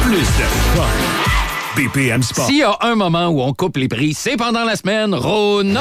plus de fun. BPM Sport. S'il y a un moment où on coupe les prix, c'est pendant la semaine. Non.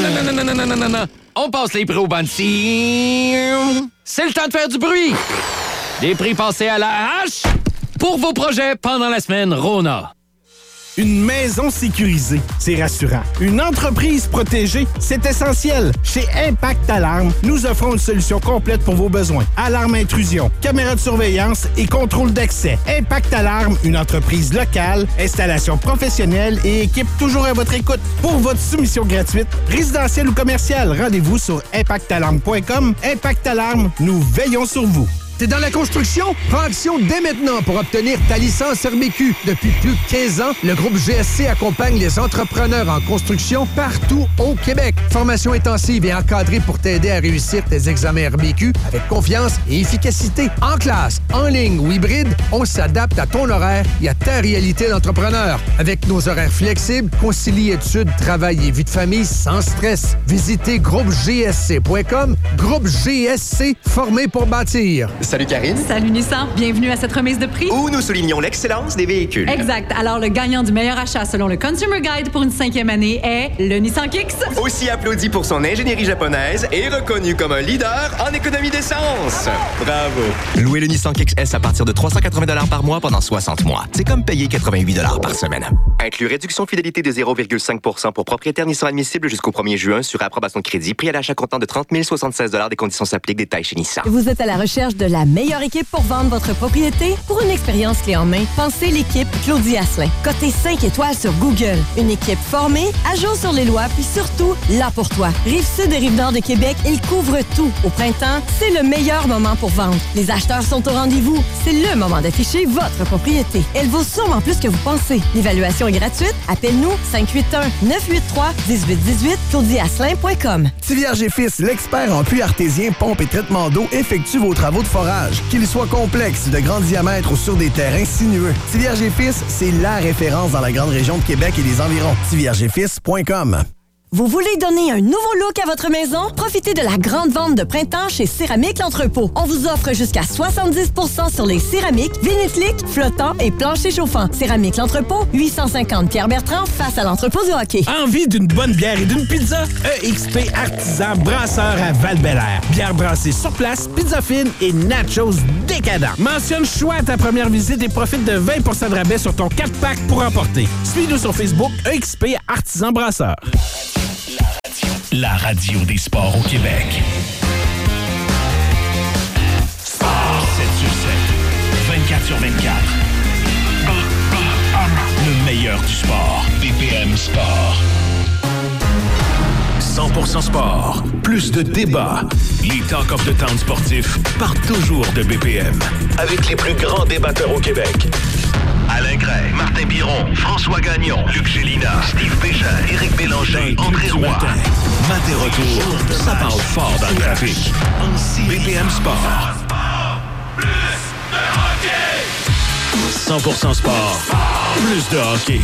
On passe les prix au Bansi. C'est le temps de faire du bruit. Des prix passés à la hache pour vos projets pendant la semaine Rona. Une maison sécurisée, c'est rassurant. Une entreprise protégée, c'est essentiel. Chez Impact Alarme, nous offrons une solution complète pour vos besoins. Alarme intrusion, caméra de surveillance et contrôle d'accès. Impact Alarme, une entreprise locale, installation professionnelle et équipe toujours à votre écoute. Pour votre soumission gratuite, résidentielle ou commerciale, rendez-vous sur impactalarme.com. Impact Alarme, nous veillons sur vous. T'es dans la construction? Prends action dès maintenant pour obtenir ta licence RBQ. Depuis plus de 15 ans, le groupe GSC accompagne les entrepreneurs en construction partout au Québec. Formation intensive et encadrée pour t'aider à réussir tes examens RBQ avec confiance et efficacité. En classe, en ligne ou hybride, on s'adapte à ton horaire et à ta réalité d'entrepreneur. Avec nos horaires flexibles, concilie études, travail et vie de famille sans stress. Visitez groupegsc.com. Groupe GSC, formé pour bâtir. Salut Karine. Salut Nissan. Bienvenue à cette remise de prix. Où nous soulignons l'excellence des véhicules. Exact. Alors, le gagnant du meilleur achat selon le Consumer Guide pour une 5e année est le Nissan Kicks. Aussi applaudi pour son ingénierie japonaise et reconnu comme un leader en économie d'essence. Bravo. Louez le Nissan Kicks S à partir de 380 $ par mois pendant 60 mois. C'est comme payer 88 $ par semaine. Inclus réduction fidélité de 0,5 % pour propriétaires Nissan admissible jusqu'au 1er juin sur approbation de crédit. Prix à l'achat comptant de 30 076 $. Des conditions s'appliquent. Détails chez Nissan. Vous êtes à la recherche de la meilleure équipe pour vendre votre propriété? Pour une expérience clé en main, pensez l'équipe Claudie Asselin. Cotée 5 étoiles sur Google. Une équipe formée, à jour sur les lois, puis surtout, là pour toi. Rive-Sud et Rive-Nord de Québec, ils couvrent tout. Au printemps, c'est le meilleur moment pour vendre. Les acheteurs sont au rendez-vous. C'est le moment d'afficher votre propriété. Elle vaut sûrement plus que vous pensez. L'évaluation est gratuite. Appelle-nous 581-983-1818, claudieasselin.com. Tivierge et Fils, l'expert en puits artésien, pompe et traitement d'eau, effectue vos travaux de forage. Qu'ils soient complexes, de grand diamètre ou sur des terrains sinueux. Tivierge et Fils, c'est la référence dans la grande région de Québec et les environs. tiviergeetfils.com. Vous voulez donner un nouveau look à votre maison? Profitez de la grande vente de printemps chez Céramique L'Entrepôt. On vous offre jusqu'à 70% sur les céramiques, vinyle-slick, flottants et planchers chauffants. Céramique L'Entrepôt, 850 Pierre-Bertrand, face à l'entrepôt du hockey. Envie d'une bonne bière et d'une pizza? EXP Artisan Brasseur à Val-Bélair. Bière brassée sur place, pizza fine et nachos décadents. Mentionne choix à ta première visite et profite de 20 % de rabais sur ton 4-pack pour emporter. Suis-nous sur Facebook, EXP Artisan Brasseur. La radio des sports au Québec. Sport 7 sur 7, 24 sur 24. Le meilleur du sport. BPM Sport. 100% sport. Plus de débats. Les Talk of the Town sportifs partent toujours de BPM. Avec les plus grands débatteurs au Québec. Alain Gray, Martin Biron, François Gagnon, Luc Gélina, Steve Péchat, Éric Bélanger, André Roy. Matin retour, ça parle fort dans le trafic. BPM Sport. Plus de hockey. 100% sport. Plus de hockey.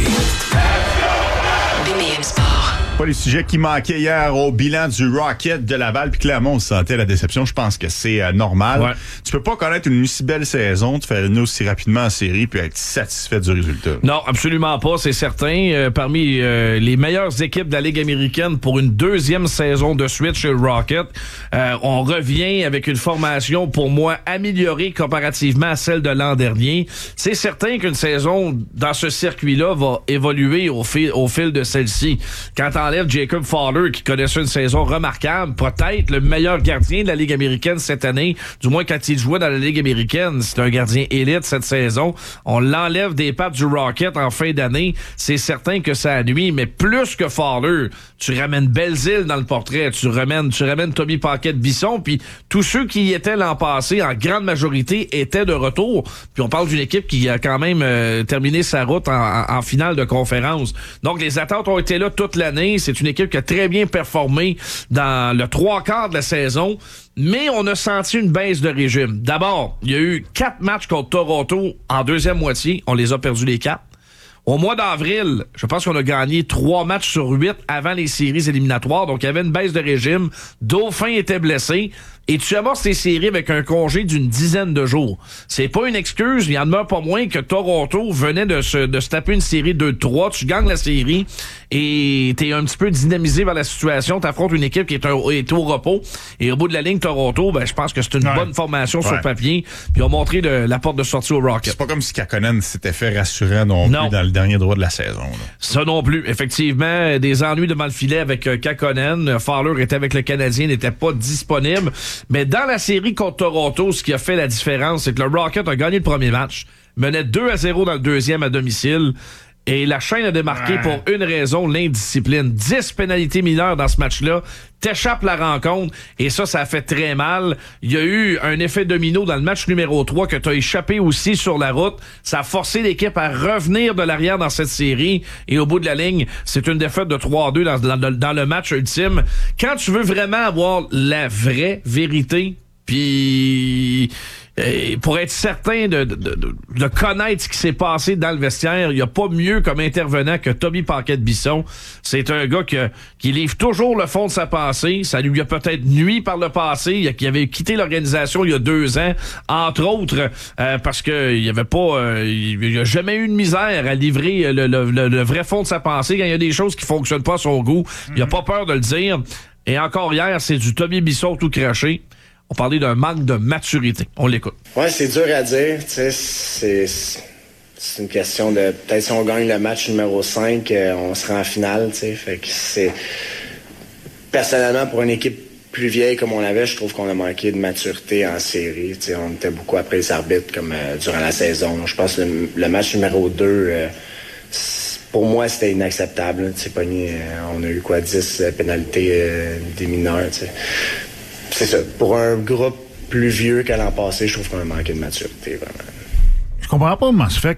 BPM Sport. Pas les sujets qui manquaient hier au bilan du Rocket de Laval, puis clairement on sentait la déception. Je pense que c'est normal. Ouais. Tu peux pas connaître une aussi belle saison, te faire une aussi rapidement en série, puis être satisfait du résultat. Non, absolument pas, c'est certain. Parmi les meilleures équipes de la Ligue américaine pour une deuxième saison de suite chez le Rocket, on revient avec une formation pour moi améliorée comparativement à celle de l'an dernier. C'est certain qu'une saison dans ce circuit-là va évoluer au fil de celle-ci. Quand enlève Jacob Fowler, qui connaissait une saison remarquable, peut-être le meilleur gardien de la Ligue américaine cette année, du moins quand il jouait dans la Ligue américaine, c'est un gardien élite cette saison. On l'enlève des pattes du Rocket en fin d'année, c'est certain que ça nuit, mais plus que Fowler, tu ramènes Belzile dans le portrait, tu ramènes Tommy Paquette-Bisson, puis tous ceux qui y étaient l'an passé, en grande majorité, étaient de retour. Puis on parle d'une équipe qui a quand même terminé sa route en finale de conférence. Donc les attentes ont été là toute l'année. C'est une équipe qui a très bien performé dans le 3/4 de la saison, mais on a senti une baisse de régime. D'abord, il y a eu 4 matchs contre Toronto en deuxième moitié. On les a perdus les 4. Au mois d'avril, je pense qu'on a gagné 3 matchs sur 8 avant les séries éliminatoires. Donc, il y avait une baisse de régime. Dauphin était blessé. et tu amorces tes séries avec un congé d'une dizaine de jours. C'est pas une excuse, il y en demeure pas moins que Toronto venait de se taper une série 2-3, tu gagnes la série et t'es un petit peu dynamisé vers la situation, t'affrontes une équipe qui est au repos, et au bout de la ligne, Toronto, je pense que c'est une bonne formation sur papier, puis ils ont montré la porte de sortie au Rocket. C'est pas comme si Kakkonen s'était fait rassurant non plus dans le dernier droit de la saison. Là. Ça non plus. Effectivement, des ennuis devant le filet avec Kakkonen. Fowler était avec le Canadien, n'était pas disponible. Mais dans la série contre Toronto, ce qui a fait la différence, c'est que le Rocket a gagné le premier match, menait 2-0 dans le deuxième à domicile. Et la chaîne a démarqué pour une raison, l'indiscipline. 10 pénalités mineures dans ce match-là. T'échappes la rencontre et ça a fait très mal. Il y a eu un effet domino dans le match numéro 3 que t'as échappé aussi sur la route. Ça a forcé l'équipe à revenir de l'arrière dans cette série et au bout de la ligne, c'est une défaite de 3-2 dans le match ultime. Quand tu veux vraiment avoir la vraie vérité, puis pour être certain de connaître ce qui s'est passé dans le vestiaire, il n'y a pas mieux comme intervenant que Tommy Paquette-Bisson. C'est un gars qui livre toujours le fond de sa pensée. Ça lui a peut-être nui par le passé. Il avait quitté l'organisation il y a 2 ans, entre autres, parce que il n'y a jamais eu de misère à livrer le vrai fond de sa pensée. Quand il y a des choses qui fonctionnent pas à son goût, il n'a pas peur de le dire. Et encore hier, c'est du Tommy Bisson tout craché. On parlait d'un manque de maturité. On l'écoute. Ouais, c'est dur à dire. C'est une question de... Peut-être si on gagne le match numéro 5, on sera en finale. Fait que c'est... Personnellement, pour une équipe plus vieille comme on avait, je trouve qu'on a manqué de maturité en série. On était beaucoup après les arbitres comme durant la saison. Je pense que le match numéro 2... pour moi, c'était inacceptable. On a eu 10 pénalités des mineurs. C'est ça. Pour un groupe plus vieux qu'à l'an passé, je trouve qu'on a manqué de maturité, vraiment. Je comprends pas comment ça fait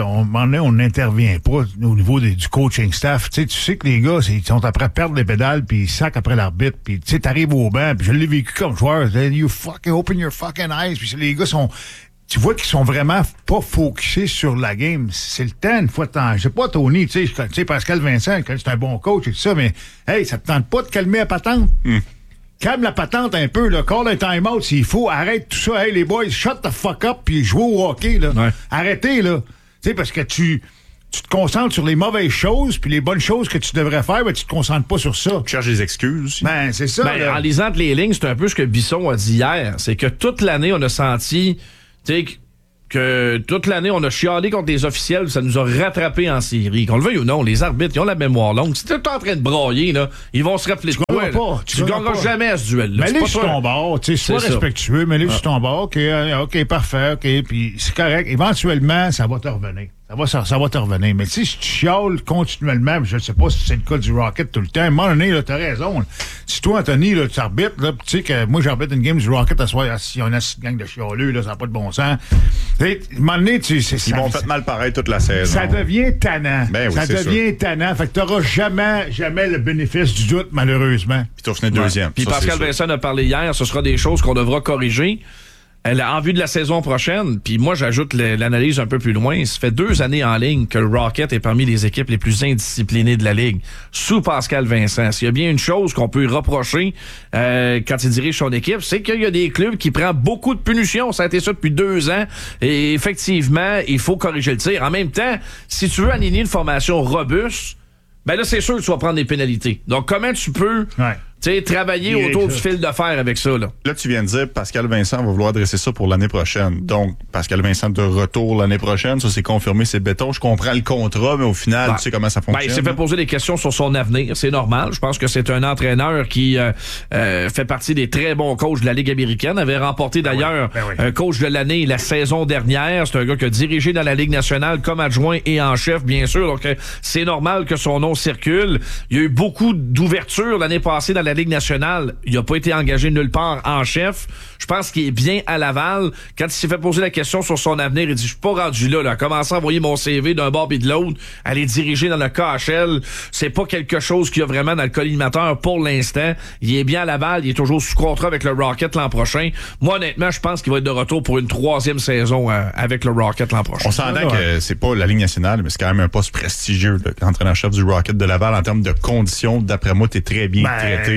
on n'intervient pas au niveau du coaching staff. Tu sais que les gars, ils sont après à perdre les pédales, puis ils sacent après l'arbitre, puis tu sais, t'arrives au banc, puis je l'ai vécu comme joueur. You fucking open your fucking eyes, puis les gars sont... Tu vois qu'ils sont vraiment pas focusés sur la game. C'est le temps, une fois de temps. Je sais pas, Tony, tu sais, Pascal Vincent, c'est un bon coach et tout ça, mais hey, ça te tente pas de calmer la patente? Calme la patente un peu, là. Call un time-out s'il faut. Arrête tout ça. Hey, les boys, shut the fuck up puis jouez au hockey, là. Ouais. Arrêtez, là. Tu sais, parce que tu te concentres sur les mauvaises choses puis les bonnes choses que tu devrais faire, tu te concentres pas sur ça. Tu cherches des excuses aussi. C'est ça. En lisant les lignes, c'est un peu ce que Bisson a dit hier. C'est que toute l'année, on a senti, tu sais, que toute l'année, on a chialé contre les officiels, ça nous a rattrapés en série. Qu'on le veuille ou non, les arbitres, ils ont la mémoire longue. Si t'es en train de brailler, là, ils vont se rappeler de quoi. Tu gagneras jamais à ce duel-là. Mets-les sur ton bord, tu sais, sois respectueux, mets-les sur ton bord, OK, parfait, OK, puis c'est correct. Éventuellement, ça va te revenir. Ça va te revenir. Mais tu sais, si tu chiales continuellement, je ne sais pas si c'est le cas du Rocket tout le temps, à un moment donné, là, t'as raison. Là. Si toi, Anthony, là, tu arbitres, là, tu sais que moi, j'arbitre une game du Rocket à soir, si on a une gang de chialeux, là, ça n'a pas de bon sens. À un moment donné, ils vont fait mal pareil toute la saison. Ça devient tannant. Ça devient tannant. Fait que t'auras jamais le bénéfice du doute, malheureusement. Puis t'as fini deuxième. Puis Pascal Vincent a parlé hier, ce sera des choses qu'on devra corriger. En vue de la saison prochaine, puis moi j'ajoute l'analyse un peu plus loin, ça fait 2 années en ligne que le Rocket est parmi les équipes les plus indisciplinées de la Ligue, sous Pascal Vincent. S'il y a bien une chose qu'on peut reprocher quand il dirige son équipe, c'est qu'il y a des clubs qui prennent beaucoup de punitions. Ça a été ça depuis 2 ans, et effectivement, il faut corriger le tir. En même temps, si tu veux aligner une formation robuste, ben là, c'est sûr que tu vas prendre des pénalités. Donc, comment tu peux... travailler autour du fil de fer avec ça. Là, tu viens de dire Pascal Vincent va vouloir adresser ça pour l'année prochaine. Donc, Pascal Vincent de retour l'année prochaine, ça c'est confirmé, c'est béton. Je comprends le contrat, mais au final, tu sais comment ça fonctionne. Il s'est fait poser des questions sur son avenir. C'est normal. Je pense que c'est un entraîneur qui fait partie des très bons coachs de la Ligue américaine. Avait remporté d'ailleurs un coach de l'année la saison dernière. C'est un gars qui a dirigé dans la Ligue nationale comme adjoint et en chef, bien sûr. Donc, c'est normal que son nom circule. Il y a eu beaucoup d'ouvertures l'année passée dans la Ligue nationale. Il n'a pas été engagé nulle part en chef. Je pense qu'il est bien à Laval. Quand il s'est fait poser la question sur son avenir, il dit, je suis pas rendu là. À commencer à envoyer mon CV d'un bord et de l'autre, aller diriger dans le KHL, c'est pas quelque chose qu'il y a vraiment dans le collimateur pour l'instant. Il est bien à Laval. Il est toujours sous contrat avec le Rocket l'an prochain. Moi, honnêtement, je pense qu'il va être de retour pour une 3e saison avec le Rocket l'an prochain. On s'entend que c'est pas la Ligue nationale, mais c'est quand même un poste prestigieux, l'entraîneur-chef du Rocket de Laval en termes de conditions. D'après moi, t'es très bien traité.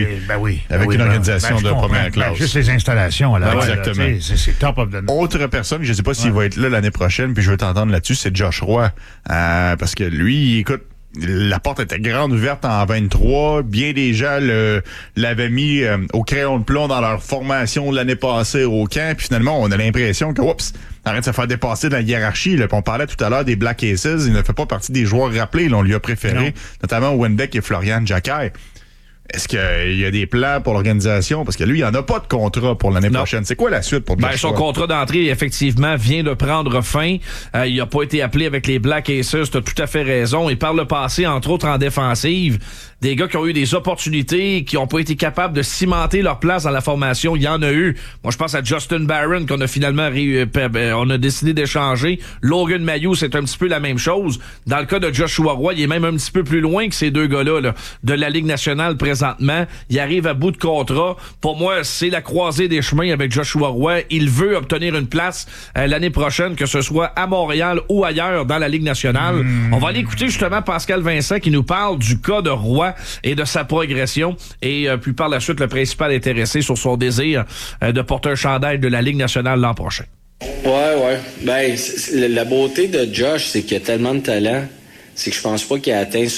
oui. Avec une organisation de première classe. Juste les installations à la base. Exactement. C'est top of the night. Autre personne, je ne sais pas s'il va être là l'année prochaine, puis je veux t'entendre là-dessus, c'est Josh Roy. Parce que lui, écoute, la porte était grande ouverte en 23. Bien des gens l'avaient mis au crayon de plomb dans leur formation l'année passée au camp. Puis finalement, on a l'impression que, oups, arrête de se faire dépasser dans la hiérarchie. Là. On parlait tout à l'heure des Black Aces. Il ne fait pas partie des joueurs rappelés. Là, on lui a préféré, notamment Wenbeck et Florian Jacquet. Est-ce qu'il y a des plans pour l'organisation? Parce que lui, il n'y en a pas de contrat pour l'année prochaine. C'est quoi la suite pour Josh son Roy? contrat d'entrée, effectivement, vient de prendre fin. Il n'a pas été appelé avec les Black Aces. Tu as tout à fait raison. Et par le passé, entre autres en défensive, des gars qui ont eu des opportunités, qui n'ont pas été capables de cimenter leur place dans la formation, il y en a eu. Moi, je pense à Justin Barron, qu'on a finalement on a décidé d'échanger. Logan Mailloux, c'est un petit peu la même chose. Dans le cas de Joshua Roy, il est même un petit peu plus loin que ces deux gars-là là, de la Ligue nationale présentement. Il arrive à bout de contrat. Pour moi, c'est la croisée des chemins avec Joshua Roy. Il veut obtenir une place l'année prochaine, que ce soit à Montréal ou ailleurs dans la Ligue nationale. On va aller écouter justement Pascal Vincent qui nous parle du cas de Roy et de sa progression, et puis par la suite le principal intéressé sur son désir de porter un chandail de la Ligue nationale l'an prochain. Ouais. Ben, la beauté de Josh, c'est qu'il a tellement de talent, c'est que je pense pas qu'il a atteint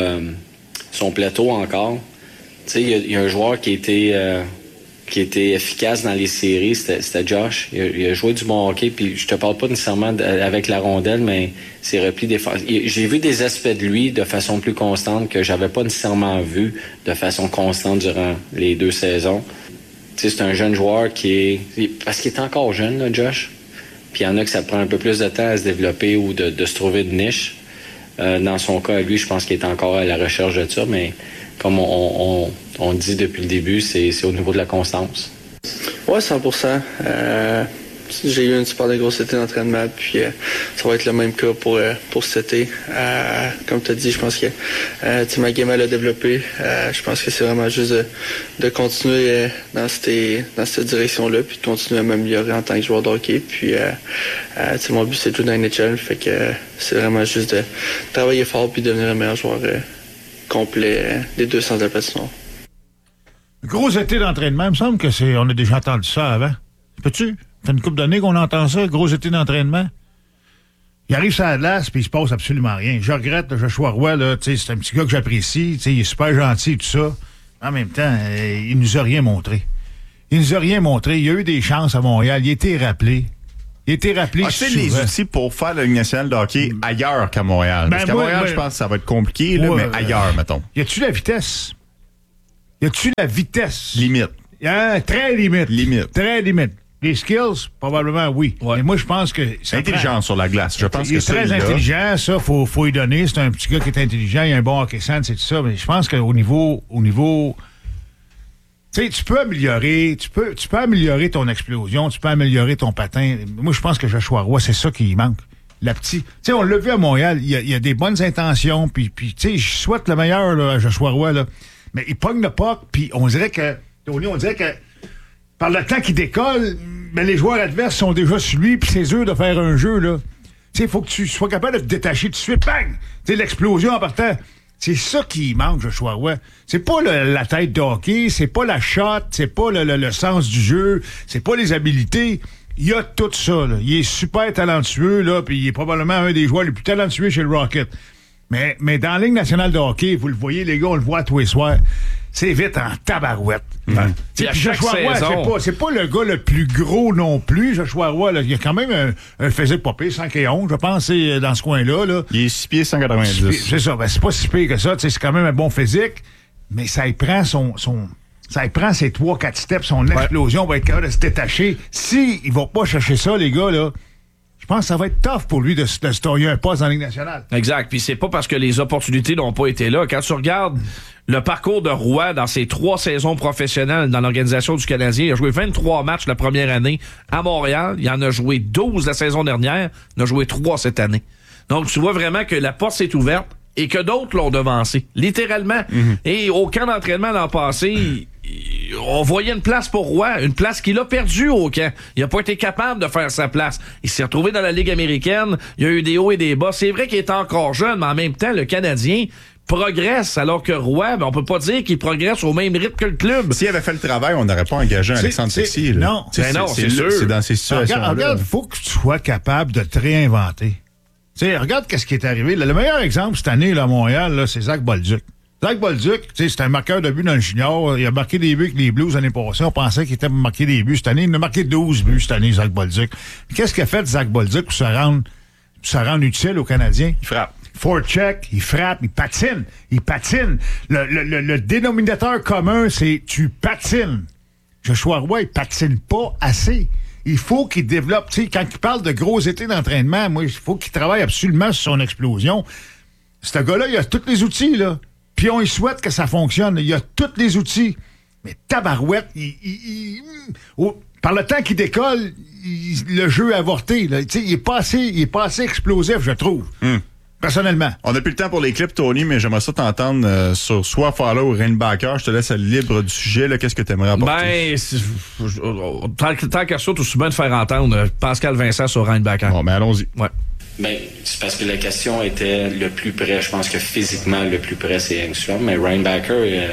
son plateau encore. Tu sais, il y a un joueur qui était efficace dans les séries, c'était Josh. Il a joué du bon hockey, puis je te parle pas nécessairement avec la rondelle, mais ses replis défensifs. J'ai vu des aspects de lui de façon plus constante que j'avais pas nécessairement vu de façon constante durant les 2 saisons. Tu sais, c'est un jeune joueur parce qu'il est encore jeune, là, Josh. Puis il y en a que ça prend un peu plus de temps à se développer ou de se trouver de niche. Dans son cas, lui, je pense qu'il est encore à la recherche de ça, mais comme on dit depuis le début, c'est au niveau de la constance. Ouais, 100%. J'ai eu une super grosse été d'entraînement, puis ça va être le même cas pour cet été. Comme tu as dit, je pense que ma game elle a développé. Je pense que c'est vraiment juste de continuer dans cette direction-là, puis de continuer à m'améliorer en tant que joueur de hockey. Puis mon but, c'est de jouer dans la NHL, fait que c'est vraiment juste de travailler fort puis devenir le meilleur joueur complet des 2 sens de la patinoire. Gros été d'entraînement, il me semble que on a déjà entendu ça avant. Peux-tu? Ça fait une couple d'années qu'on entend ça, gros été d'entraînement. Il arrive sur la glace, puis il se passe absolument rien. Je regrette, Joshua Roy, là, c'est un petit gars que j'apprécie, il est super gentil et tout ça. En même temps, il nous a rien montré. Il nous a rien montré. Il a eu des chances à Montréal. Il a été rappelé. C'est les outils pour faire la Ligue nationale de hockey ailleurs qu'à Montréal. Parce qu'à Montréal, je pense que ça va être compliqué, là, mais ailleurs, mettons. Y a-tu la vitesse? Limite. Très limite. Très limite. Les skills, probablement, oui. Ouais. Mais moi, je pense que... Intelligence sur la glace. Je pense que c'est très intelligent, ça. Faut y donner. C'est un petit gars qui est intelligent. Il a un bon hockey sense, c'est tout ça. Mais je pense qu'au niveau... Tu sais, tu peux améliorer ton explosion, tu peux améliorer ton patin. Moi, je pense que Joshua Roy, c'est ça qui manque. Tu sais, on l'a vu à Montréal, il y a des bonnes intentions, puis tu sais, je souhaite le meilleur là, à Joshua Roy, là. Mais il pogne le puck, puis on dirait que par le temps qu'il décolle, les joueurs adverses sont déjà sur lui, puis c'est dur de faire un jeu, là. Tu sais, il faut que tu sois capable de te détacher tout de suite, bang! Tu sais, l'explosion en partant. C'est ça qui manque, Joshua Roy. C'est pas la tête de hockey, c'est pas la shot, c'est pas le sens du jeu, c'est pas les habiletés. Il y a tout ça, là. Il est super talentueux, là, puis il est probablement un des joueurs les plus talentueux chez le Rocket. Mais dans la Ligue nationale de hockey, vous le voyez, les gars, on le voit tous les soirs. C'est vite en tabarouette. Puis Joshua Roy, c'est pas le gars le plus gros non plus, Joshua Roy. Là. Il y a quand même un physique pas pire, 5'11", je pense, c'est dans ce coin-là. Là. Il est 6 pieds 190. C'est ça, c'est pas si pire que ça. C'est quand même un bon physique, mais ça y prend ça y prend ses 3-4 steps, son explosion va être capable de se détacher. Il va pas chercher ça, les gars, là, je pense que ça va être tough pour lui de se tailler un poste dans la Ligue nationale. Exact. Puis c'est pas parce que les opportunités n'ont pas été là. Quand tu regardes le parcours de Roy dans ses 3 saisons professionnelles dans l'organisation du Canadien, il a joué 23 matchs la première année à Montréal. Il en a joué 12 la saison dernière. Il en a joué 3 cette année. Donc, tu vois vraiment que la porte s'est ouverte et que d'autres l'ont devancé. Littéralement. Mm-hmm. Et au camp d'entraînement l'an passé, on voyait une place pour Roy, une place qu'il a perdue au camp. Il n'a pas été capable de faire sa place. Il s'est retrouvé dans la Ligue américaine. Il y a eu des hauts et des bas. C'est vrai qu'il est encore jeune, mais en même temps, le Canadien, progresse, alors que Roy, on peut pas dire qu'il progresse au même rythme que le club. S'il avait fait le travail, on n'aurait pas engagé Alexandre Texier. Non, c'est sûr. C'est dans ces situations-là. Regarde, il faut que tu sois capable de te réinventer. T'sais, regarde ce qui est arrivé. Le meilleur exemple cette année là, à Montréal, là, c'est Zach Bolduc. Zach Bolduc, c'est un marqueur de buts dans le junior. Il a marqué des buts avec les Blues l'année passée. On pensait qu'il était pour marquer des buts cette année. Il a marqué 12 buts cette année, Zach Bolduc. Qu'est-ce qu'a fait Zach Bolduc pour se rendre utile aux Canadiens? Il frappe. Forecheck, il frappe, il patine. Le dénominateur commun, c'est tu patines. Joshua Roy, il patine pas assez. Il faut qu'il développe, tu sais, quand il parle de gros étés d'entraînement, moi, il faut qu'il travaille absolument sur son explosion. Ce gars-là, il a tous les outils, là. Puis on lui souhaite que ça fonctionne. Il a tous les outils. Mais tabarouette, par le temps qu'il décolle, le jeu a avorté. Là. Il est pas assez explosif, je trouve. Personnellement. On n'a plus le temps pour les clips, Tony, mais j'aimerais ça t'entendre sur soit Fowler ou Reinbacher. Je te laisse libre du sujet. Là. Qu'est-ce que tu aimerais apporter? Tant qu'à ça, tout aussi bien de faire entendre Pascal Vincent sur Reinbacher. Bon, mais allons-y. Ouais. Ben, c'est parce que la question était le plus près. Je pense que physiquement, le plus près, c'est Engstrom. Mais Reinbacher,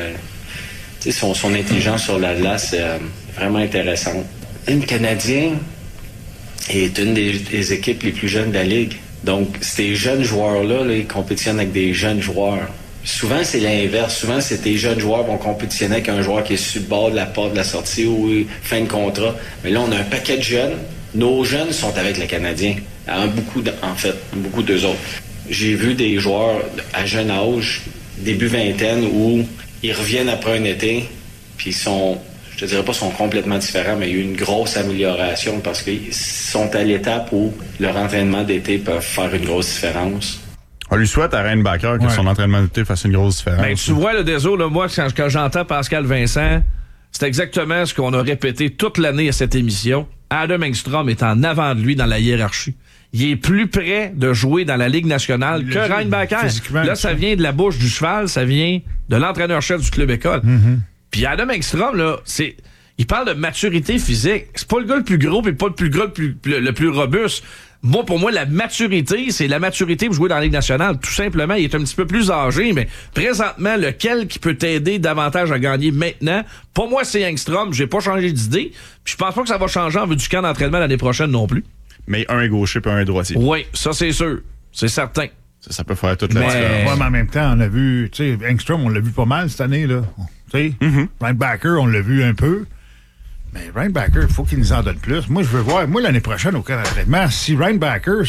son intelligence sur la glace, c'est vraiment intéressant. Le Canadien est une des équipes les plus jeunes de la Ligue. Donc, ces jeunes joueurs-là, ils compétitionnent avec des jeunes joueurs. Souvent, c'est l'inverse. Souvent, c'est tes jeunes joueurs vont compétitionner avec un joueur qui est sur le bord de la porte de la sortie ou fin de contrat. Mais là, on a un paquet de jeunes. Nos jeunes sont avec les Canadiens. Beaucoup d'eux autres. J'ai vu des joueurs à jeune âge, début vingtaine, où ils reviennent après un été, puis ils sont, je te dirais pas sont complètement différents, mais il y a eu une grosse amélioration parce qu'ils sont à l'étape où leur entraînement d'été peut faire une grosse différence. On lui souhaite à Reinbacher que son entraînement d'été fasse une grosse différence. Ben, tu vois, le désolé, moi, quand j'entends Pascal Vincent, c'est exactement ce qu'on a répété toute l'année à cette émission. Adam Engstrom est en avant de lui dans la hiérarchie. Il est plus près de jouer dans la Ligue nationale que Reinbacher. Là, ça vient de la bouche du cheval, ça vient de l'entraîneur-chef du club école. Puis Adam Engstrom, là, il parle de maturité physique. C'est pas le gars le plus gros, puis pas le plus gros, le plus robuste. Moi, pour moi, la maturité, c'est la maturité pour jouer dans la Ligue nationale. Tout simplement, il est un petit peu plus âgé, mais présentement, lequel qui peut t'aider davantage à gagner maintenant? Pour moi, c'est Engstrom. J'ai pas changé d'idée. Puis je pense pas que ça va changer en vue du camp d'entraînement l'année prochaine non plus. Mais un est gaucher puis un est droitier. Oui, ça, c'est sûr. C'est certain. Ça peut faire toute la différence. Ouais, mais en même temps, on a vu, tu sais, Engstrom, on l'a vu pas mal cette année, là. Tu sais, Reinbacher, on l'a vu un peu. Mais Reinbacher, il faut qu'il nous en donne plus. Moi, je veux voir, l'année prochaine, au camp d'entraînement, si Reinbacher,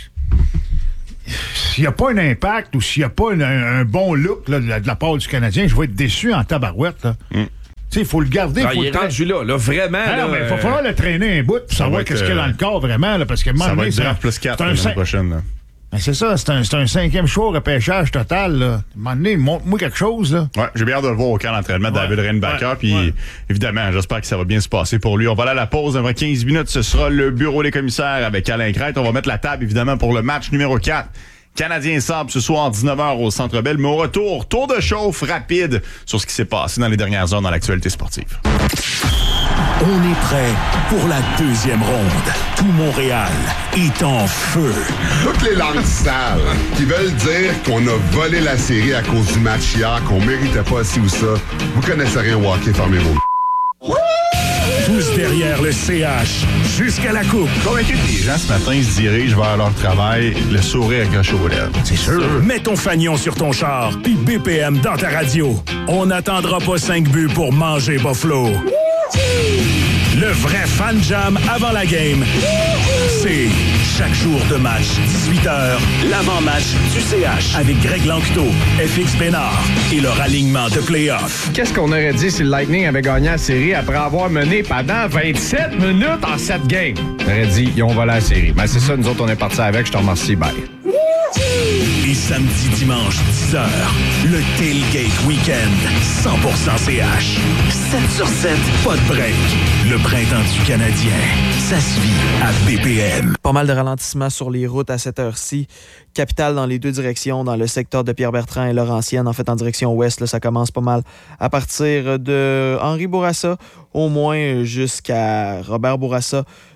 s'il n'y a pas un impact ou s'il n'y a pas un bon look là, de la part du Canadien, je vais être déçu en tabarouette. Là. Tu sais, il faut le garder. Il est rendu là, vraiment. Non, mais il va falloir le traîner un bout pour savoir qu'est-ce qu'il y a dans le corps, vraiment. Là, parce que ça va être draft plus 4 l'année prochaine. Là. Ben c'est ça, c'est un 5e choix au repêchage total. Là. À un moment donné, montre-moi quelque chose. Là. Ouais, j'ai bien hâte de le voir au camp d'entraînement de David Reinbacher. Puis évidemment, j'espère que ça va bien se passer pour lui. On va aller à la pause. Dans 15 minutes, ce sera le bureau des commissaires avec Alain Crête. On va mettre la table, évidemment, pour le match numéro 4. Canadien Sabre ce soir, 19h au Centre Bell. Mais au retour, tour de chauffe rapide sur ce qui s'est passé dans les dernières heures dans l'actualité sportive. On est prêt pour la deuxième ronde. Tout Montréal est en feu. Toutes les langues sales qui veulent dire qu'on a volé la série à cause du match hier, qu'on méritait pas ci ou ça. Vous connaissez rien au hockey, fermez vos... Tous derrière le CH, jusqu'à la coupe. Convaincu que les gens ce matin se dirigent vers leur travail, le sourire accroché aux lèvres. C'est sûr. Mets ton fanion sur ton char, puis BPM dans ta radio. On n'attendra pas 5 buts pour manger Buffalo. Le vrai fan jam avant la game, c'est chaque jour de match, 18h, l'avant-match du CH avec Greg Lanctot, FX Bénard et leur alignement de play-off. Qu'est-ce qu'on aurait dit si le Lightning avait gagné la série après avoir mené pendant 27 minutes en 7 games? On aurait dit, ils ont volé la série. Mais c'est ça, nous autres, on est partis avec. Je te remercie, bye. Et samedi, dimanche, 10h, le Tailgate Weekend, 100% CH. 7 sur 7, pas de break. Le printemps du Canadien, ça se vit à BPM. Pas mal de ralentissements sur les routes à cette heure-ci. Capitale dans les deux directions, dans le secteur de Pierre-Bertrand et Laurentienne. En fait, en direction ouest, là, ça commence pas mal à partir de Henri Bourassa, au moins jusqu'à Robert Bourassa.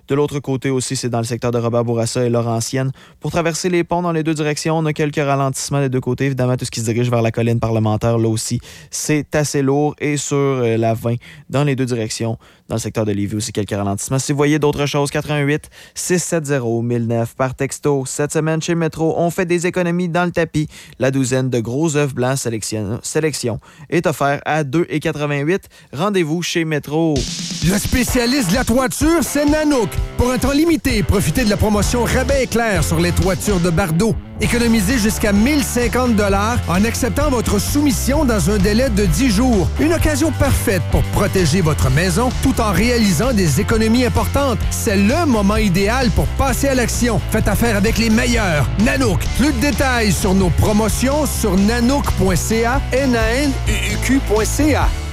De l'autre côté aussi, c'est dans le secteur de Robert Bourassa et Laurentienne. Pour traverser les ponts dans les deux directions, on a quelques ralentissements des deux côtés. Évidemment, tout ce qui se dirige vers la colline parlementaire, là aussi, c'est assez lourd. Et sur la 20, dans les deux directions, dans le secteur de Lévis aussi, quelques ralentissements. Si vous voyez d'autres choses, 88-670-1009 par texto. Cette semaine, chez Métro, on fait des économies dans le tapis. La douzaine de gros œufs blancs sélection est offert à 2,88. Rendez-vous chez Métro. Le spécialiste de la toiture, c'est Nanook. Pour un temps limité, profitez de la promotion Rabais éclair sur les toitures de Bardeau. Économisez jusqu'à 1050 $ en acceptant votre soumission dans un délai de 10 jours. Une occasion parfaite pour protéger votre maison tout en réalisant des économies importantes. C'est le moment idéal pour passer à l'action. Faites affaire avec les meilleurs. Nanook. Plus de détails sur nos promotions sur nanook.ca, nanook.ca.